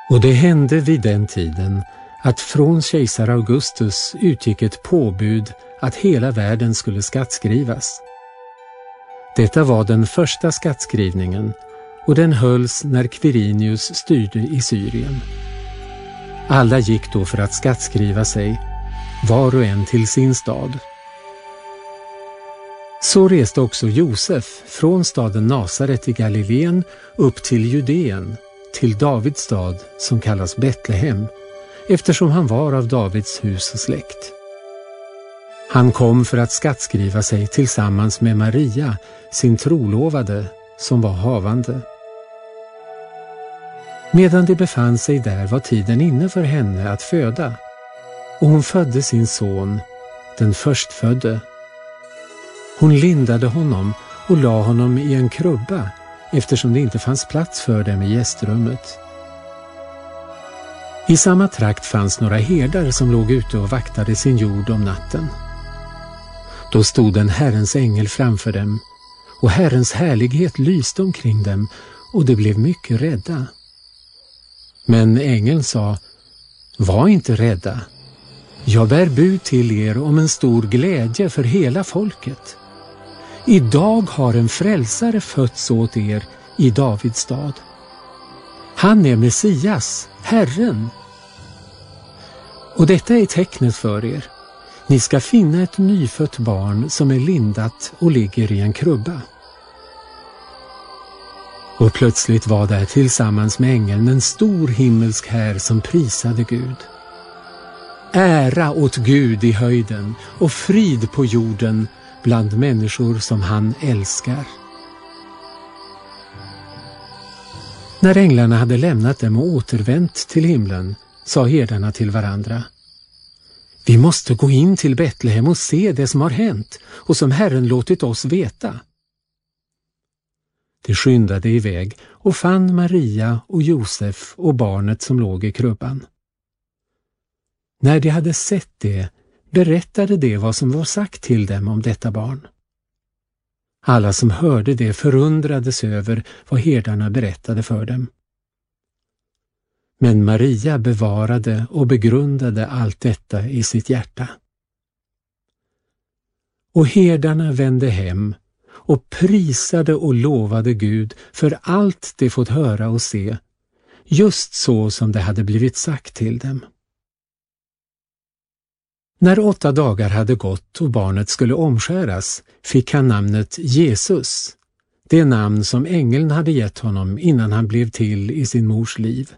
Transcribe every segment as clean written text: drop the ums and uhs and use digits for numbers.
Och det hände vid den tiden att från kejsar Augustus utgick ett påbud att hela världen skulle skattskrivas. Detta var den första skattskrivningen och den hölls när Quirinius styrde i Syrien. Alla gick då för att skattskriva sig, var och en till sin stad. Så reste också Josef från staden Nasaret i Galileen upp till Judeen, till Davids stad som kallas Betlehem, eftersom han var av Davids hus och släkt. Han kom för att skattskriva sig tillsammans med Maria, sin trolovade, som var havande. Medan de befann sig där var tiden inne för henne att föda, och hon födde sin son, den förstfödde. Hon lindade honom och la honom i en krubba, eftersom det inte fanns plats för dem i gästrummet. I samma trakt fanns några herdar som låg ute och vaktade sin jord om natten. Då stod en Herrens ängel framför dem, och Herrens härlighet lyste omkring dem, och de blev mycket rädda. Men ängeln sa: var inte rädda. Jag bär bud till er om en stor glädje för hela folket. Idag har en frälsare fötts åt er i Davids stad. Han är Messias, Herren. Och detta är tecknet för er. Ni ska finna ett nyfött barn som är lindat och ligger i en krubba. Och plötsligt var där tillsammans med ängeln en stor himmelsk här som prisade Gud. Ära åt Gud i höjden och frid på jorden bland människor som han älskar. När änglarna hade lämnat dem och återvänt till himlen sa herdarna till varandra: vi måste gå in till Betlehem och se det som har hänt och som Herren låtit oss veta. De skyndade iväg och fann Maria och Josef och barnet som låg i krubban. När de hade sett det berättade de vad som var sagt till dem om detta barn. Alla som hörde det förundrades över vad herdarna berättade för dem. Men Maria bevarade och begrundade allt detta i sitt hjärta. Och herdarna vände hem och prisade och lovade Gud för allt de fått höra och se, just så som det hade blivit sagt till dem. När 8 dagar hade gått och barnet skulle omskäras fick han namnet Jesus, det namn som ängeln hade gett honom innan han blev till i sin mors liv.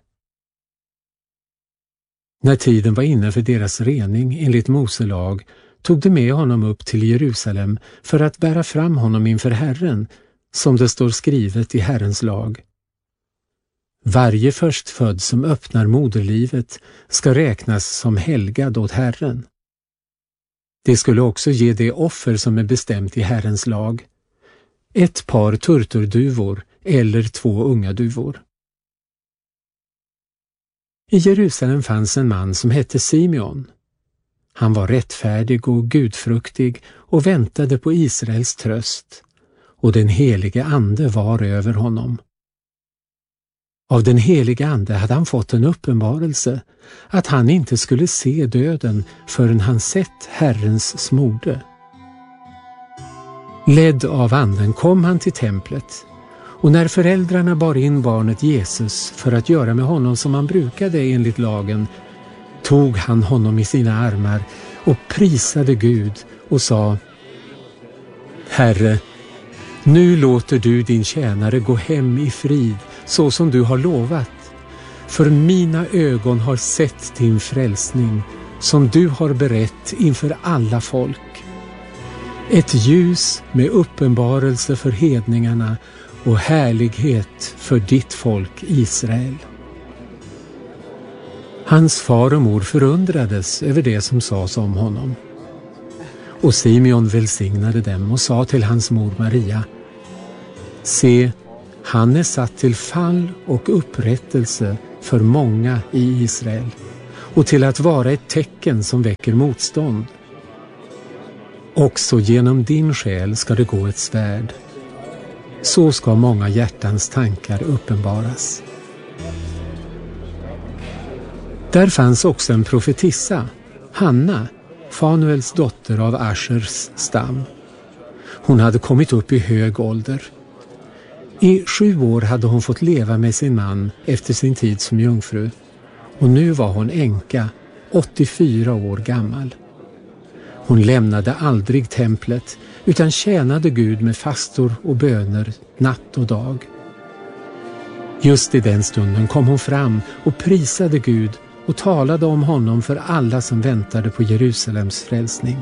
När tiden var inne för deras rening enligt Mose lag tog de med honom upp till Jerusalem för att bära fram honom inför Herren, som det står skrivet i Herrens lag. Varje förstfödd som öppnar moderlivet ska räknas som helgad åt Herren. Det skulle också ge det offer som är bestämt i Herrens lag: 1 par turturduvor eller 2 unga duvor. I Jerusalem fanns en man som hette Simeon. Han var rättfärdig och gudfruktig och väntade på Israels tröst, och den helige ande var över honom. Av den helige ande hade han fått en uppenbarelse att han inte skulle se döden förrän han sett Herrens smorde. Ledd av anden kom han till templet, och när föräldrarna bar in barnet Jesus för att göra med honom som man brukade enligt lagen, tog han honom i sina armar och prisade Gud och sa: Herre, nu låter du din tjänare gå hem i frid så som du har lovat, för mina ögon har sett din frälsning som du har berett inför alla folk. Ett ljus med uppenbarelse för hedningarna och härlighet för ditt folk Israel. Hans far och mor förundrades över det som sades om honom. Och Simeon välsignade dem och sa till hans mor Maria: Se, han är satt till fall och upprättelse för många i Israel, och till att vara ett tecken som väcker motstånd. Också genom din själ ska det gå ett svärd. Så ska många hjärtans tankar uppenbaras. Där fanns också en profetissa, Hanna, Fanuels dotter av Aschers stam. Hon hade kommit upp i hög ålder. I 7 år hade hon fått leva med sin man efter sin tid som jungfru, och nu var hon änka, 84 år gammal. Hon lämnade aldrig templet utan tjänade Gud med fastor och böner natt och dag. Just i den stunden kom hon fram och prisade Gud och talade om honom för alla som väntade på Jerusalems frälsning.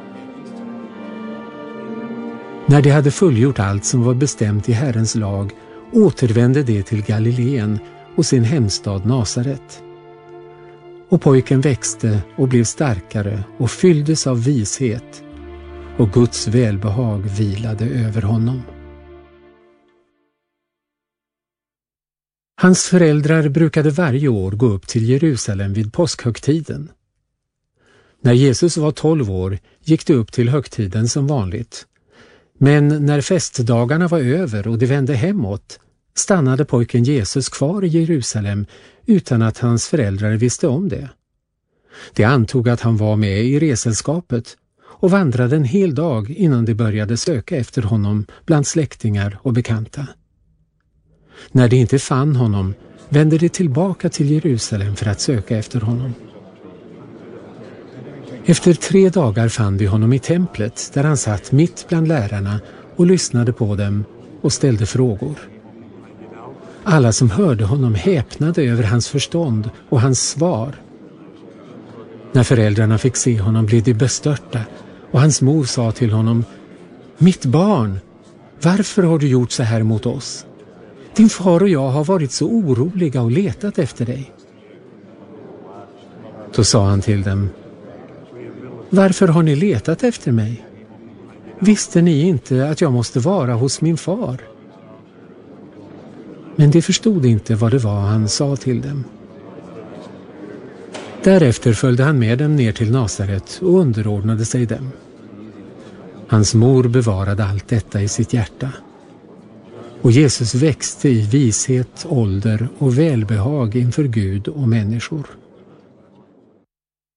När de hade fullgjort allt som var bestämt i Herrens lag återvände de till Galileen och sin hemstad Nasaret. Och pojken växte och blev starkare och fylldes av vishet, och Guds välbehag vilade över honom. Hans föräldrar brukade varje år gå upp till Jerusalem vid påskhögtiden. När Jesus var 12 år gick de upp till högtiden som vanligt. Men när festdagarna var över och de vände hemåt stannade pojken Jesus kvar i Jerusalem utan att hans föräldrar visste om det. De antog att han var med i reselskapet och vandrade en hel dag innan de började söka efter honom bland släktingar och bekanta. När de inte fann honom vände de tillbaka till Jerusalem för att söka efter honom. Efter 3 dagar fann de honom i templet där han satt mitt bland lärarna och lyssnade på dem och ställde frågor. Alla som hörde honom häpnade över hans förstånd och hans svar. När föräldrarna fick se honom blev de bestörta, och hans mor sa till honom: "Mitt barn, varför har du gjort så här mot oss? Din far och jag har varit så oroliga och letat efter dig." Då sa han till dem: "Varför har ni letat efter mig? Visste ni inte att jag måste vara hos min far?" Men de förstod inte vad det var han sa till dem. Därefter följde han med dem ner till Nasaret och underordnade sig dem. Hans mor bevarade allt detta i sitt hjärta. Och Jesus växte i vishet, ålder och välbehag inför Gud och människor.